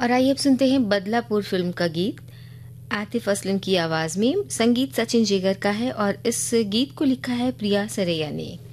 और आइए अब सुनते हैं बदलापुर फिल्म का गीत आतिफ असलम की आवाज में। संगीत सचिन जिगर का है और इस गीत को लिखा है प्रिया सरैया ने।